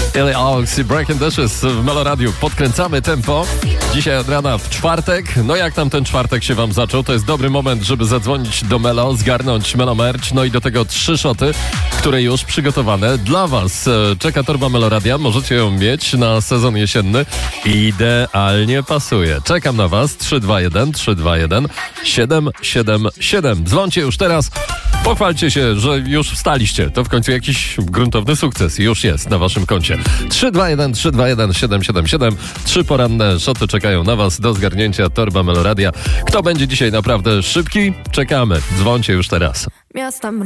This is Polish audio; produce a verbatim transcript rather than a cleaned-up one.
Illy Oaks i Breaking Dishes w Meloradiu. Podkręcamy tempo. Dzisiaj od rana w czwartek. No jak tam ten czwartek się wam zaczął? To jest dobry moment, żeby zadzwonić do Melo, zgarnąć Melo Merch. No i do tego trzy szoty, które już przygotowane dla was. Czeka torba Meloradia. Możecie ją mieć na sezon jesienny. Idealnie pasuje. Czekam na was. trzy dwa jeden trzy dwa jeden siedem siedem siedem. Dzwońcie już teraz. Pochwalcie się, że już wstaliście. To w końcu jakiś gruntowny sukces już jest na waszym koncie. trzy dwa jeden trzy dwa jeden siedem siedem siedem. Trzy poranne szoty czekają na was do zgarnięcia torba Meloradia. Kto będzie dzisiaj naprawdę szybki? Czekamy. Dzwońcie już teraz. Miasta